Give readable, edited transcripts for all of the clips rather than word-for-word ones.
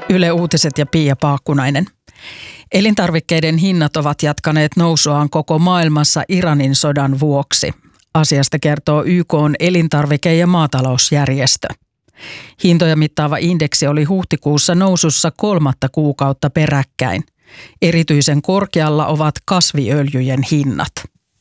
Yle Uutiset ja Pia Paakkunainen. Elintarvikkeiden hinnat ovat jatkaneet nousuaan koko maailmassa Iranin sodan vuoksi. Asiasta kertoo YK:n elintarvike- ja maatalousjärjestö. Hintoja mittaava indeksi oli huhtikuussa nousussa 3. kuukautta peräkkäin. Erityisen korkealla ovat kasviöljyjen hinnat.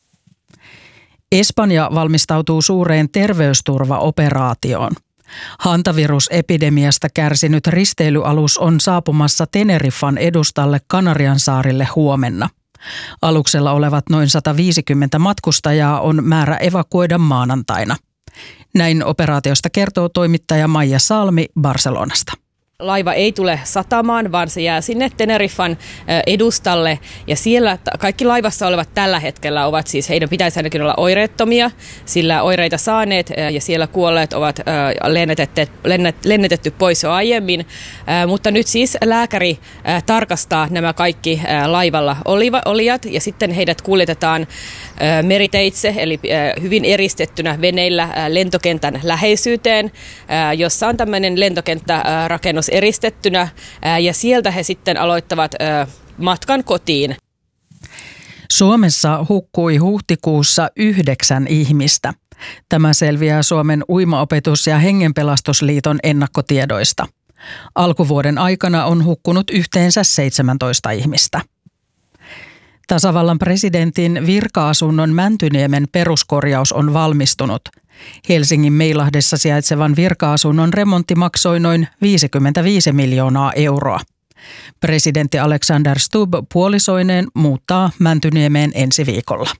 Espanja valmistautuu suureen terveysturvaoperaatioon. Hantavirusepidemiasta kärsinyt risteilyalus on saapumassa Teneriffan edustalle Kanariansaarille huomenna. Aluksella olevat noin 150 matkustajaa on määrä evakuoida maanantaina. Näin operaatiosta kertoo toimittaja Maija Salmi Barcelonasta. Laiva ei tule satamaan, vaan se jää sinne Teneriffan edustalle ja siellä kaikki laivassa olevat tällä hetkellä ovat siis, heidän pitäisi ainakin olla oireettomia, sillä oireita saaneet ja siellä kuolleet ovat lennetetty pois jo aiemmin, mutta nyt siis lääkäri tarkastaa nämä kaikki laivalla olijat ja sitten heidät kuljetetaan meriteitse, eli hyvin eristettynä veneillä lentokentän läheisyyteen, jossa on tämmöinen lentokenttärakennus eristettynä ja sieltä he sitten aloittavat matkan kotiin. Suomessa hukkui huhtikuussa 9 ihmistä. Tämä selviää Suomen Uimaopetus- ja Hengenpelastusliiton ennakkotiedoista. Alkuvuoden aikana on hukkunut yhteensä 17 ihmistä. Tasavallan presidentin virka-asunnon Mäntyniemen peruskorjaus on valmistunut. Helsingin Meilahdessa sijaitsevan virka-asunnon remontti maksoi noin 55 miljoonaa euroa. Presidentti Alexander Stubb puolisoineen muuttaa Mäntyniemeen ensi viikolla.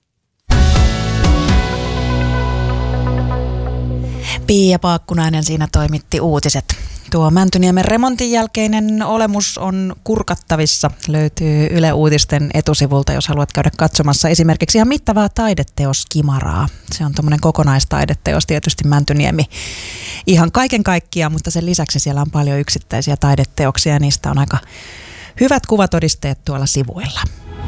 Pia Paakkunainen siinä toimitti uutiset. Tuo Mäntyniemen remontin jälkeinen olemus on kurkattavissa. Löytyy Yle Uutisten etusivulta, jos haluat käydä katsomassa esimerkiksi ihan mittavaa taideteoskimaraa. Se on tuommoinen kokonaistaideteos tietysti Mäntyniemi. Ihan kaiken kaikkiaan, mutta sen lisäksi siellä on paljon yksittäisiä taideteoksia ja niistä on aika hyvät kuvatodisteet tuolla sivuilla.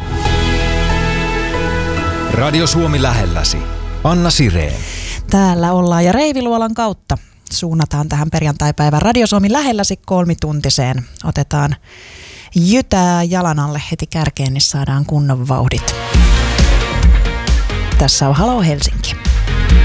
Radio Suomi lähelläsi. Anna Sireen. Täällä ollaan ja Reiviluolan kautta suunnataan tähän perjantaipäivän Radio Suomi lähelläsi 3-tuntiseen. Otetaan jytää jalan alle heti kärkeen, niin saadaan kunnon vauhdit. Tässä on Halo Helsinki.